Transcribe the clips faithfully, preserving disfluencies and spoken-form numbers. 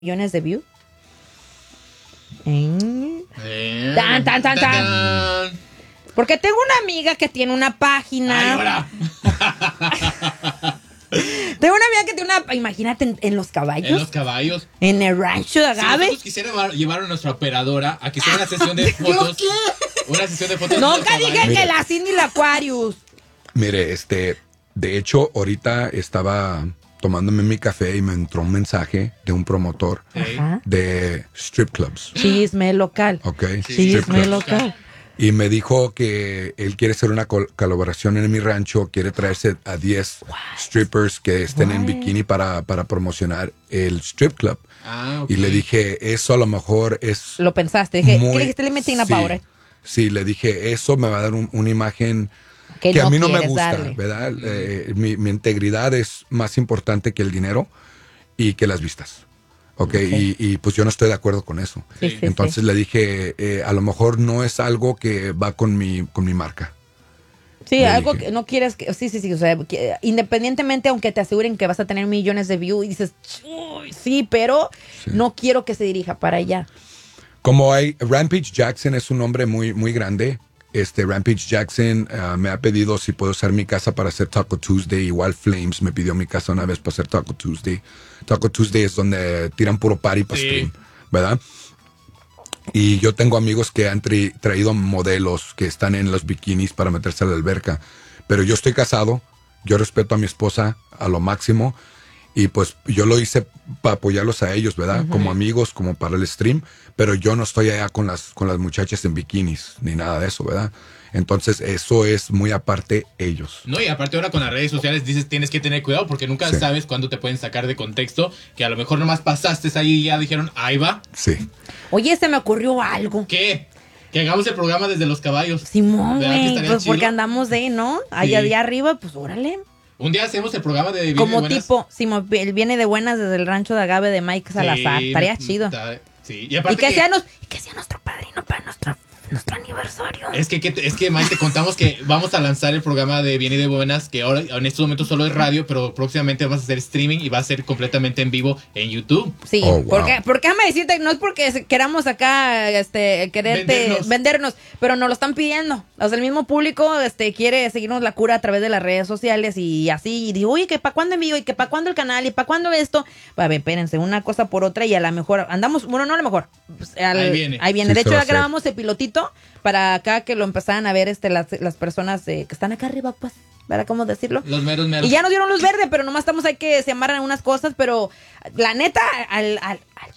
millones de views. ¿Eh? Eh, Tan, tan, tan, tan. tan. Porque tengo una amiga que tiene una página. Ay, ahora. Tengo una amiga que tiene una. Imagínate en, en los caballos. En los caballos. En el rancho de Si Agave. nosotros quisiéramos llevar a nuestra operadora a que hiciera una sesión de fotos. Una sesión de fotos. No, de los nunca dije caballos. que la Cindy y la Aquarius. Mire, este, de hecho, ahorita estaba tomándome mi café y me entró un mensaje de un promotor Ey. Ajá. de strip clubs, Chisme local. ¿ok? Sí, Strip Chisme clubs. local. Y me dijo que él quiere hacer una col- colaboración en mi rancho, quiere traerse a diez strippers que estén en What? bikini para, para promocionar el strip club. Ah, ok. Y le dije, eso a lo mejor es Lo pensaste. Dije, muy- ¿qué le dijiste? Le metí una sí, power. sí, le dije, eso me va a dar un- una imagen Que, que no a mí no me quieres gusta, darle. ¿verdad? Eh, mi, mi integridad es más importante que el dinero y que las vistas. ¿Ok? Y, y pues yo no estoy de acuerdo con eso. Sí, sí, Entonces sí. le dije, eh, a lo mejor no es algo que va con mi, con mi marca. Sí, le algo dije. que no quieres que. Sí, sí, sí. O sea, que, independientemente, aunque te aseguren que vas a tener millones de views, y dices, "Uy, sí, pero Sí. no quiero que se dirija para allá. Como hay, Rampage Jackson es un hombre muy, muy grande. Este Rampage Jackson ah, me ha pedido si puedo usar mi casa para hacer Taco Tuesday. Igual Flames me pidió mi casa una vez para hacer Taco Tuesday. Taco Tuesday es donde tiran puro party para Sí. stream, ¿verdad? Y yo tengo amigos que han tri- traído modelos que están en los bikinis para meterse a la alberca. Pero yo estoy casado, yo respeto a mi esposa a lo máximo. Y pues yo lo hice para apoyarlos a ellos, ¿verdad? Como amigos, como para el stream. Pero yo no estoy allá con las, con las muchachas en bikinis, ni nada de eso, ¿verdad? Entonces eso es muy aparte ellos. No, y aparte ahora con las redes sociales dices tienes que tener cuidado porque nunca Sí. sabes cuándo te pueden sacar de contexto, que a lo mejor nomás pasaste ahí y ya dijeron, ahí va. Sí. Oye, se me ocurrió algo. ¿Qué? Que hagamos el programa desde los caballos. Simón, ¿Verdad que güey. estaría Pues chido? porque andamos de, ¿no? Allá Sí. de arriba, pues órale. Un día hacemos el programa de Viene Como de Buenas. tipo, Simón, él viene de buenas desde el rancho de Agave de Mike Salazar. Sí, Estaría me- chido. está- Sí, y Y aparte que, que- sea nos, y que sea nuestro padrino para nuestro, nuestro aniversario. Es que, que- es que, Mike, te contamos que vamos a lanzar el programa de Bien y de Buenas, que ahora en estos momentos solo es radio, pero próximamente vamos a hacer streaming y va a ser completamente en vivo en YouTube. Sí, Oh, wow. porque, porque déjame decirte, no es porque se- queramos acá este, quererte Vendernos. vendernos. pero nos lo están pidiendo. O sea, el mismo público este, quiere seguirnos la cura a través de las redes sociales y así. Y digo, oye, que para cuándo envío y que para cuándo el canal y para cuándo esto. A ver, espérense, una cosa por otra y a lo mejor andamos, bueno, no a lo mejor. pues, al- Ahí viene. Ahí viene. Sí, de se hecho, va a ya hacer. grabamos el pilotito para acá que lo empezaran a ver este, las, las personas eh, que están acá arriba, pues, ¿verdad? ¿Cómo decirlo? Los meros meros. Y ya nos dieron luz verde, pero nomás estamos ahí que se amarran unas cosas, pero la neta, al, al, al-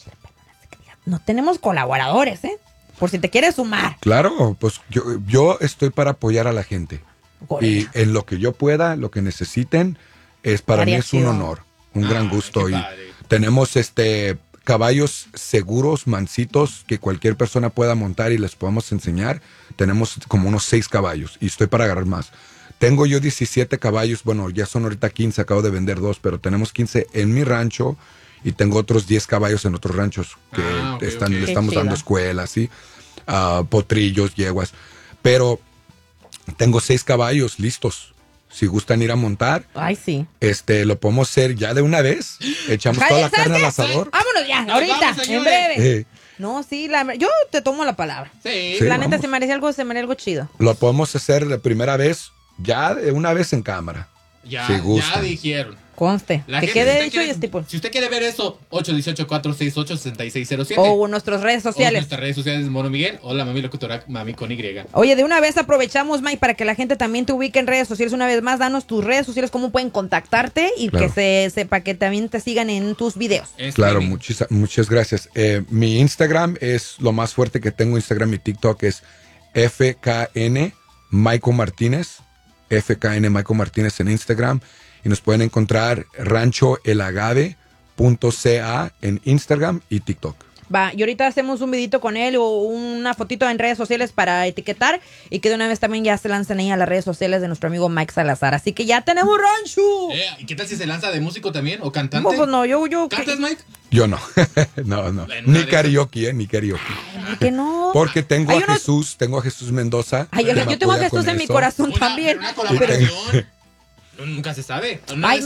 no tenemos colaboradores, ¿eh? Por si te quieres sumar. Claro, pues yo, yo estoy para apoyar a la gente. Correcto. Y en lo que yo pueda, lo que necesiten, es para Estaría mí es un chido. honor, un Ah, gran gusto. qué Y padre. tenemos este caballos seguros, mansitos, que cualquier persona pueda montar y les podemos enseñar. Tenemos como unos seis caballos y estoy para agarrar más. Tengo yo diecisiete caballos, bueno, ya son ahorita quince, acabo de vender dos, pero tenemos quince en mi rancho y tengo otros diez caballos en otros ranchos que Ah, ok, están, ok. le Qué estamos chido. dando escuelas, ¿sí? Ah, potrillos, yeguas. Pero tengo seis caballos listos. Si gustan ir a montar, Ay, sí. este, lo podemos hacer ya de una vez. Echamos Jale, toda la ¿sabes carne al qué? asador. Vámonos ya, Nos ahorita, vamos, en señores. breve. Eh, No, sí, la, yo te tomo la palabra. Sí, Sí. la neta, vamos. se merece algo, se merece algo chido. lo podemos hacer de primera vez, ya de una vez en cámara. ya, Si ya gustan. dijeron. Conste. La que gente, si quede usted dicho quiere- y estipul. Si usted quiere ver eso, ocho uno ocho, cuatro seis ocho, seis seis cero siete. O nuestras redes O sociales. nuestras redes sociales, Mono Miguel. Hola, mami locutora, mami con Y. Oye, de una vez aprovechamos, Mike, para que la gente también te ubique en redes sociales. Una vez más, danos tus redes sociales, cómo pueden contactarte y Claro. que se sepa que también te sigan en tus videos. En Claro, streaming. muchis- muchas gracias. Eh, mi Instagram es lo más fuerte que tengo. Instagram y TikTok es F K N Michael Martínez. F K N Michael Martínez en Instagram. Y nos pueden encontrar rancho el agave punto c a en Instagram y TikTok. Va, y ahorita hacemos un vidito con él o una fotito en redes sociales para etiquetar y que de una vez también ya se lancen ahí a las redes sociales de nuestro amigo Mike Salazar. Así que ya tenemos rancho. Eh, ¿Y qué tal si se lanza de músico también? ¿O cantante? No, pues no, yo, yo. ¿Cantas, Mike? Yo no. no, no. En una Ni de karaoke, ¿eh? Ni karaoke. ¿Por qué no? Porque tengo Hay a unos- Jesús, tengo a Jesús Mendoza. Ay, yo, que me yo tengo a apoya Jesús con en mi eso. corazón Una- también. Una colaboración. Nunca se sabe. Una Ay, vez es- Mike,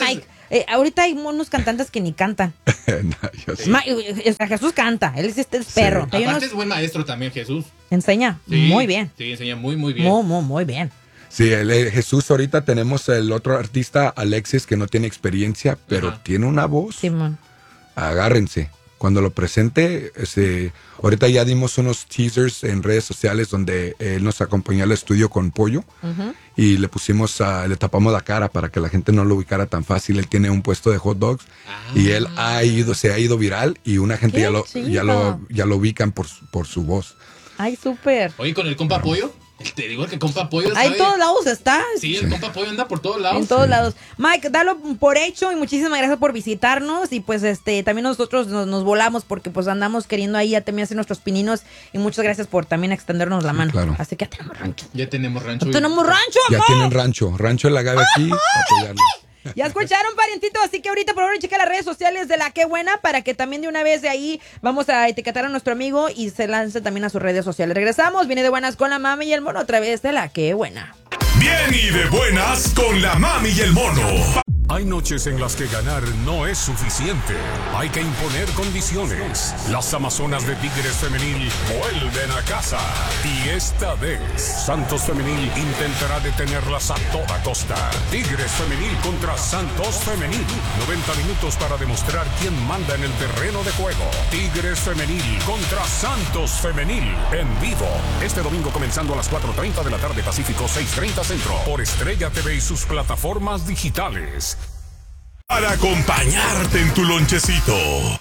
Eh, ahorita hay unos cantantes que ni cantan. No, yo sí. Ma- eh, Jesús canta, él es, este es perro. Sí. Hay Aparte unos- es buen maestro también, Jesús. enseña Sí, muy bien. Sí, enseña muy, muy bien. Muy, muy, muy bien. Sí, el, eh, Jesús, ahorita tenemos el otro artista, Alexis, que no tiene experiencia, pero Ajá. tiene una voz. Simón. Agárrense. Cuando lo presente, este, ahorita ya dimos unos teasers en redes sociales donde él nos acompañó al estudio con Pollo Ujú. y le pusimos, a- le tapamos la cara para que la gente no lo ubicara tan fácil. Él tiene un puesto de hot dogs y él ha ido, se ha ido viral y una gente Qué ya lo, chido. ya lo, ya lo ubican por, su- por su voz. Ay, súper. Oye, con el compa Pollo, te digo que el compa Pollo Ahí en sabe- todos lados está. Sí, el compa Pollo anda por todos lados. En todos lados. Mike, dalo por hecho y muchísimas gracias por visitarnos. Y pues este también nosotros nos, nos volamos porque pues andamos queriendo ahí ya también hacer nuestros pininos. Y muchas gracias por también extendernos la mano. claro. Así que ya tenemos rancho. Ya tenemos rancho. Ya tenemos rancho, Ya amor. tienen rancho, rancho en la Gabe aquí, para apoyarlos. Ya escucharon, parientito, así que ahorita por favor checa las redes sociales de La Qué Buena para que también de una vez de ahí vamos a etiquetar a nuestro amigo y se lance también a sus redes sociales. Regresamos, viene de buenas con la mami y el mono otra vez de La Qué Buena. Bien y de buenas con la mami y el mono. Hay noches en las que ganar no es suficiente. Hay que imponer condiciones. Las Amazonas de Tigres Femenil vuelven a casa. Y esta vez, Santos Femenil intentará detenerlas a toda costa. Tigres Femenil contra Santos Femenil. noventa minutos para demostrar quién manda en el terreno de juego. Tigres Femenil contra Santos Femenil. En vivo. Este domingo comenzando a las cuatro treinta de la tarde Pacífico, seis treinta Centro. Por Estrella T V y sus plataformas digitales. Para acompañarte en tu lonchecito.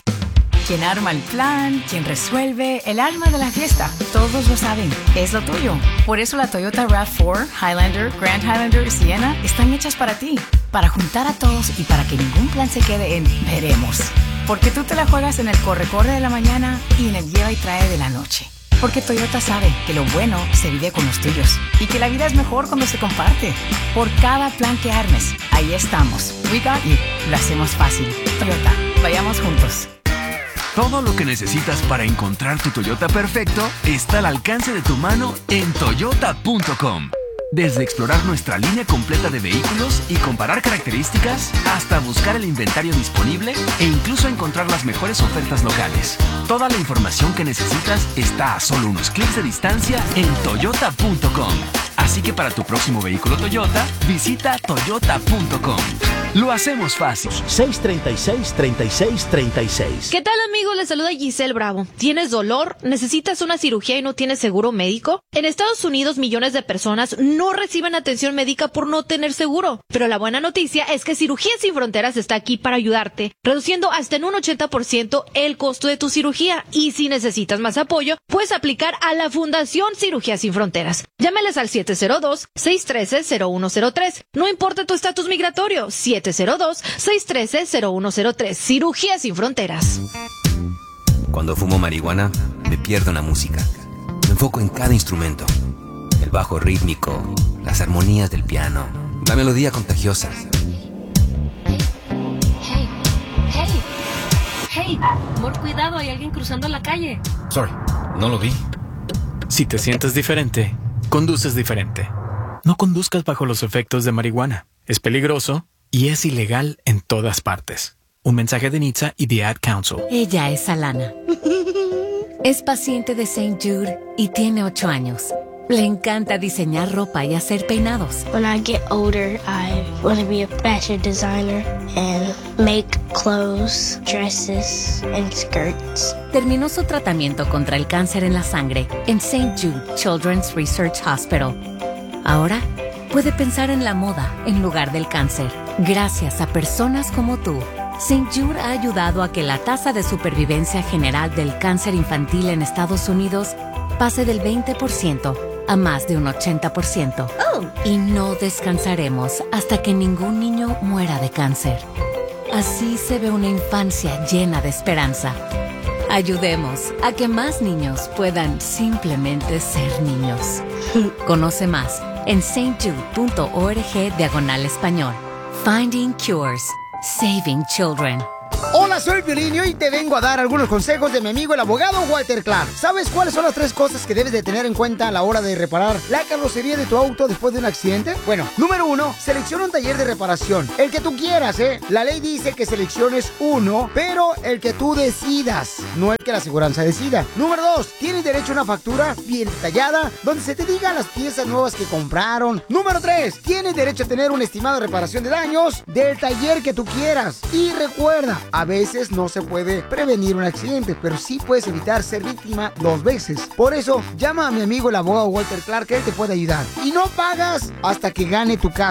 Quien arma el plan, quien resuelve, el alma de la fiesta. Todos lo saben, es lo tuyo. Por eso la Toyota RAV cuatro, Highlander, Grand Highlander y Sienna están hechas para ti. Para juntar a todos y para que ningún plan se quede en veremos. Porque tú te la juegas en el corre-corre de la mañana y en el lleva y trae de la noche. Porque Toyota sabe que lo bueno se vive con los tuyos y que la vida es mejor cuando se comparte. Por cada plan que armes, ahí estamos. We got you. Lo hacemos fácil. Toyota, vayamos juntos. Todo lo que necesitas para encontrar tu Toyota perfecto está al alcance de tu mano en toyota punto com. Desde explorar nuestra línea completa de vehículos y comparar características, hasta buscar el inventario disponible e incluso encontrar las mejores ofertas locales. Toda la información que necesitas está a solo unos clics de distancia en toyota punto com. Así que para tu próximo vehículo Toyota, visita toyota punto com. Lo hacemos fácil. seis treinta y seis, treinta y seis, treinta y seis. ¿Qué tal, amigos? Les saluda Giselle Bravo. ¿Tienes dolor? ¿Necesitas una cirugía y no tienes seguro médico? En Estados Unidos, millones de personas no reciben atención médica por no tener seguro. Pero la buena noticia es que Cirugías Sin Fronteras está aquí para ayudarte, reduciendo hasta en un ochenta por ciento el costo de tu cirugía. Y si necesitas más apoyo, puedes aplicar a la Fundación Cirugías Sin Fronteras. Llámales al siete cero dos, seis uno tres, cero uno cero tres. No importa tu estatus migratorio, siete cero dos, seis uno tres, cero uno cero tres. Cirugías Sin Fronteras. Cuando fumo marihuana, me pierdo en la música. Me enfoco en cada instrumento. El bajo rítmico, las armonías del piano, la melodía contagiosa. Hey, hey, hey, amor, cuidado, hay alguien cruzando la calle. Sorry, no lo vi. Si te sientes diferente, conduces diferente. No conduzcas bajo los efectos de marihuana. Es peligroso y es ilegal en todas partes. Un mensaje de Nitza y The Ad Council. Ella es Alana. Es paciente de Saint Jude y tiene ocho años. Le encanta diseñar ropa y hacer peinados. When I get older, I want to be a fashion designer and make clothes, dresses, and skirts. Terminó su tratamiento contra el cáncer en la sangre en Saint Jude Children's Research Hospital. Ahora puede pensar en la moda en lugar del cáncer. Gracias a personas como tú, Saint Jude ha ayudado a que la tasa de supervivencia general del cáncer infantil en Estados Unidos pase del veinte por ciento a más de un ochenta por ciento. Oh. Y no descansaremos hasta que ningún niño muera de cáncer. Así se ve una infancia llena de esperanza. Ayudemos a que más niños puedan simplemente ser niños. Conoce más en stjude.org diagonal español. Finding Cures. Saving Children. Hola, soy Piolín y hoy te vengo a dar algunos consejos de mi amigo el abogado Walter Clark. ¿Sabes cuáles son las tres cosas que debes de tener en cuenta a la hora de reparar la carrocería de tu auto después de un accidente? Bueno, número uno, selecciona un taller de reparación. El que tú quieras, ¿eh? La ley dice que selecciones uno, pero el que tú decidas, no el que la aseguranza decida. Número dos, tienes derecho a una factura bien detallada, donde se te digan las piezas nuevas que compraron. Número tres, tienes derecho a tener un estimado de reparación de daños del taller que tú quieras. Y recuerda, a veces no se puede prevenir un accidente, pero sí puedes evitar ser víctima dos veces. Por eso, llama a mi amigo el abogado Walter Clark, que él te puede ayudar. Y no pagas hasta que gane tu caso.